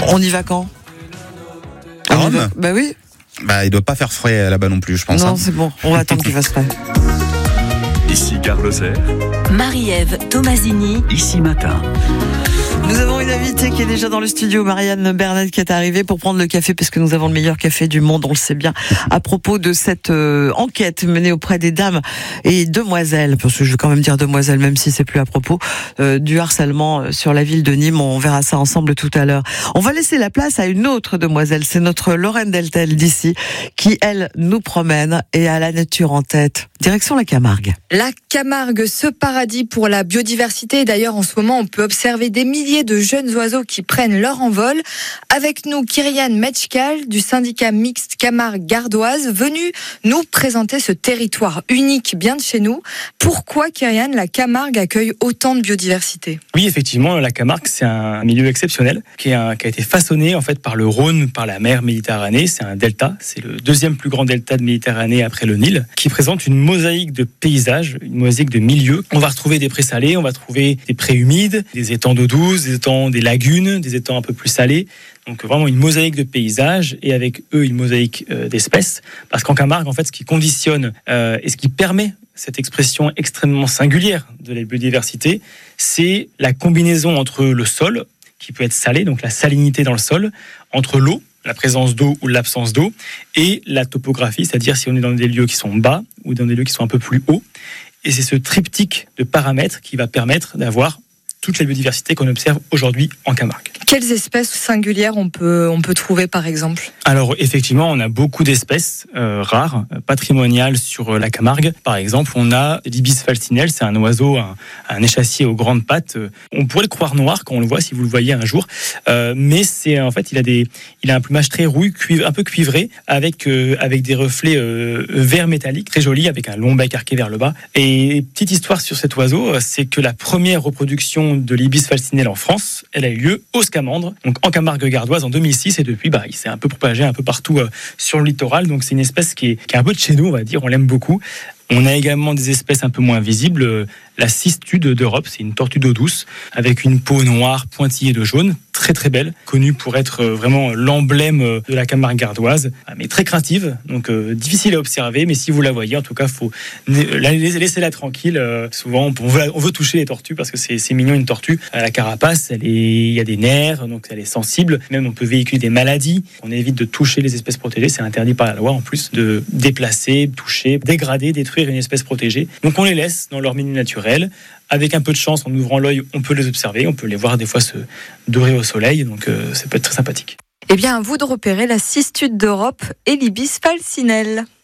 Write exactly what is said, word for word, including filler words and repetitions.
On y va quand ? À Rome ? va... Bah oui. Bah, il doit pas faire frais là-bas non plus, je pense. Non, hein. c'est bon. On va attendre qu'il fasse frais. Ici Gare Lozère. Marie-Ève Tomasini. Ici Matin. Nous avons une invitée qui est déjà dans le studio, Marianne Bernet, qui est arrivée pour prendre le café, parce que nous avons le meilleur café du monde, on le sait bien, à propos de cette euh, enquête menée auprès des dames et demoiselles, parce que je veux quand même dire demoiselles, même si c'est plus à propos, euh, du harcèlement sur la ville de Nîmes. On verra ça ensemble tout à l'heure. On va laisser la place à une autre demoiselle, c'est notre Lorraine Deltel d'ici, qui, elle, nous promène et a la nature en tête. Direction la Camargue. La Camargue, ce paradis pour la biodiversité. Et d'ailleurs, en ce moment, on peut observer des milliers de jeunes oiseaux qui prennent leur envol. Avec nous, Kyrian Metchkal du syndicat mixte Camargue Gardoise, venu nous présenter ce territoire unique bien de chez nous. Pourquoi, Kyrian, la Camargue accueille autant de biodiversité ? Oui, effectivement, la Camargue, c'est un milieu exceptionnel qui, est un, qui a été façonné en fait par le Rhône, par la mer Méditerranée. C'est un delta, c'est le deuxième plus grand delta de Méditerranée après le Nil, qui présente une mosaïque de paysages, une mosaïque de milieux. On va retrouver des prés salés, on va trouver des prés humides, des étangs d'eau douce, des étangs, des lagunes, des étangs un peu plus salés. Donc vraiment une mosaïque de paysages et avec eux une mosaïque euh, d'espèces. Parce qu'en Camargue, en fait, ce qui conditionne euh, et ce qui permet cette expression extrêmement singulière de la biodiversité, c'est la combinaison entre le sol, qui peut être salé, donc la salinité dans le sol, entre l'eau, la présence d'eau ou l'absence d'eau, et la topographie, c'est-à-dire si on est dans des lieux qui sont bas ou dans des lieux qui sont un peu plus hauts. Et c'est ce triptyque de paramètres qui va permettre d'avoir toute la biodiversité qu'on observe aujourd'hui en Camargue. Quelles espèces singulières on peut, on peut trouver par exemple ? Alors effectivement, on a beaucoup d'espèces euh, rares, patrimoniales sur la Camargue. Par exemple, on a l'ibis falcinelle, c'est un oiseau, un, un échassier aux grandes pattes. On pourrait le croire noir quand on le voit, si vous le voyez un jour, euh, mais c'est en fait il a des, il a un plumage très rouille, cuivre, un peu cuivré, avec euh, avec des reflets euh, vert métallique, très joli, avec un long bec arqué vers le bas. Et petite histoire sur cet oiseau, c'est que la première reproduction de l'ibis falcinelle en France, elle a eu lieu au Scamandre, donc en Camargue gardoise en deux mille six, et depuis bah, il s'est un peu propagé un peu partout euh, sur le littoral, donc c'est une espèce qui est, qui est un peu de chez nous, on va dire, on l'aime beaucoup. On a également des espèces un peu moins visibles, la cistude d'Europe, c'est une tortue d'eau douce avec une peau noire pointillée de jaune, très très belle, connue pour être vraiment l'emblème de la Camargue gardoise, mais très craintive, donc euh, difficile à observer, mais si vous la voyez, en tout cas, faut laissez-la tranquille. Euh, souvent, on veut, on veut toucher les tortues parce que c'est, c'est mignon une tortue. La carapace, elle est, il y a des nerfs, donc elle est sensible. Même on peut véhiculer des maladies. On évite de toucher les espèces protégées, c'est interdit par la loi en plus de déplacer, toucher, dégrader, détruire une espèce protégée. Donc on les laisse dans leur milieu naturel. Avec un peu de chance, en ouvrant l'œil, on peut les observer, on peut les voir des fois se dorer au soleil, donc euh, ça peut être très sympathique. Eh bien, à vous de repérer la cistude d'Europe et l'ibis falcinelle.